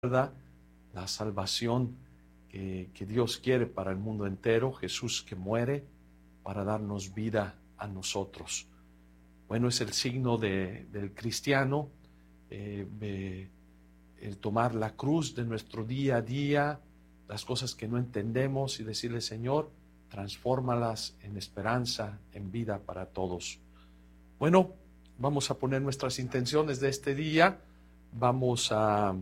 la salvación que Dios quiere para el mundo entero, Jesús que muere para darnos vida a nosotros. Bueno, es el signo del cristiano, el tomar la cruz de nuestro día a día, las cosas que no entendemos y decirle, Señor, transfórmalas en esperanza, en vida para todos. Bueno, vamos a poner nuestras intenciones de este día, vamos a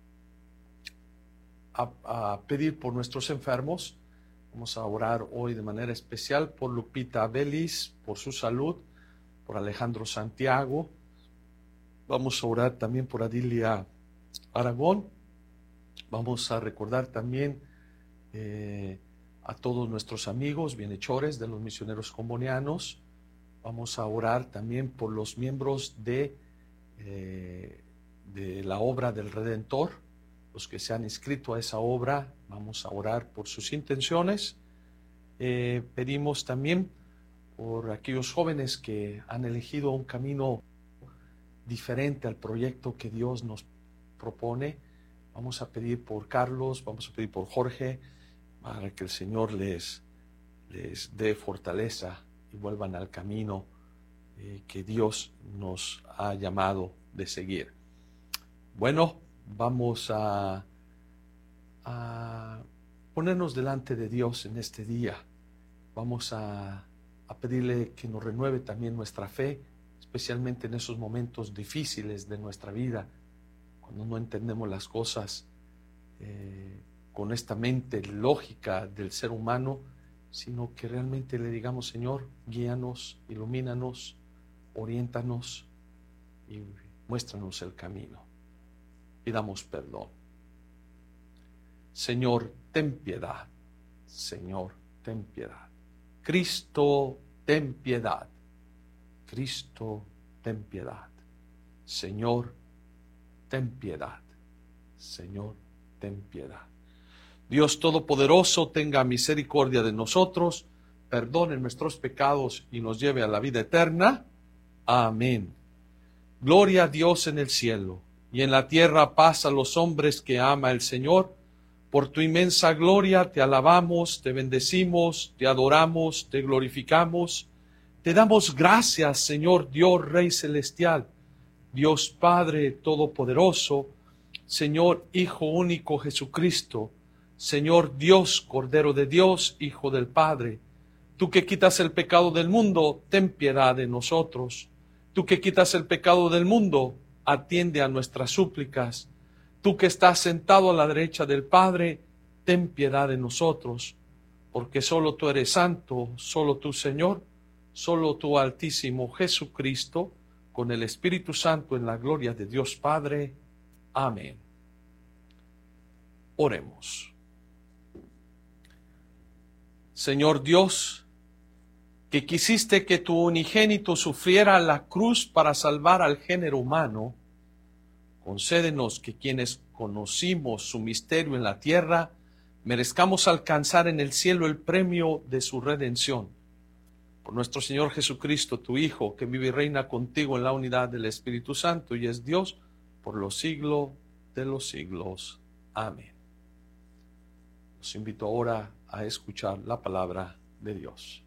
pedir por nuestros enfermos. Vamos a orar hoy de manera especial por Lupita Belis, por su salud, por Alejandro Santiago. Vamos a orar también por Adilia Aragón. Vamos a recordar también a todos nuestros amigos bienhechores de los misioneros combonianos. Vamos a orar también por los miembros de la obra del Redentor, los que se han inscrito a esa obra. Vamos a orar por sus intenciones. Pedimos también por aquellos jóvenes que han elegido un camino diferente al proyecto que Dios nos propone. Vamos a pedir por Carlos, vamos a pedir por Jorge, para que el Señor les dé fortaleza y vuelvan al camino que Dios nos ha llamado de seguir. Bueno, vamos a ponernos delante de Dios en este día. Vamos a pedirle que nos renueve también nuestra fe, especialmente en esos momentos difíciles de nuestra vida, cuando no entendemos las cosas con esta mente lógica del ser humano, sino que realmente le digamos, Señor, guíanos, ilumínanos, oriéntanos y muéstranos el camino. Pidamos perdón. Señor, ten piedad. Señor, ten piedad. Cristo, ten piedad. Cristo, ten piedad. Señor, ten piedad. Señor, ten piedad. Dios Todopoderoso, tenga misericordia de nosotros, perdone nuestros pecados y nos lleve a la vida eterna. Amén. Gloria a Dios en el cielo, y en la tierra paz a los hombres que ama el Señor. Por tu inmensa gloria te alabamos, te bendecimos, te adoramos, te glorificamos. Te damos gracias, Señor Dios Rey Celestial, Dios Padre Todopoderoso, Señor Hijo único Jesucristo, Señor Dios, Cordero de Dios, Hijo del Padre. Tú que quitas el pecado del mundo, ten piedad de nosotros. Tú que quitas el pecado del mundo, atiende a nuestras súplicas. Tú que estás sentado a la derecha del Padre, ten piedad de nosotros, porque solo tú eres santo, solo tú, Señor, solo tú, Altísimo Jesucristo, con el Espíritu Santo en la gloria de Dios Padre. Amén. Oremos. Señor Dios, que quisiste que tu unigénito sufriera la cruz para salvar al género humano, concédenos que quienes conocimos su misterio en la tierra, merezcamos alcanzar en el cielo el premio de su redención. Por nuestro Señor Jesucristo, tu Hijo, que vive y reina contigo en la unidad del Espíritu Santo y es Dios por los siglos de los siglos. Amén. Los invito ahora a escuchar la palabra de Dios.